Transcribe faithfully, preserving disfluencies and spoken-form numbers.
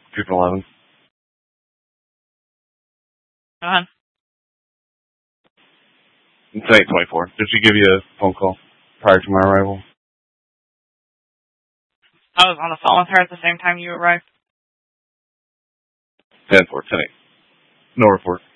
Fifteen eleven. Go on. It's eight twenty-four. Did she give you a phone call prior to my arrival? I was on the phone with her at the same time you arrived. ten four, ten eight. No report.